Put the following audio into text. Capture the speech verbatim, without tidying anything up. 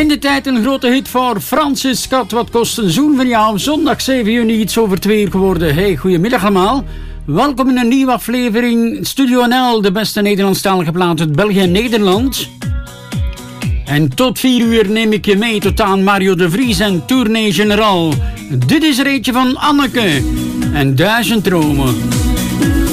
de tijd een grote hit voor Francis Scott. Wat kost een zoen van jou? Zondag zeven juni, iets over twee uur geworden. Hey, goedemiddag allemaal. Welkom in een nieuwe aflevering Studio N L, de beste Nederlandstalige plaat uit België en Nederland. En tot vier uur neem ik je mee tot aan Mario de Vries en Tournee General. Dit is er eentje van Anneke en Duizend Dromen.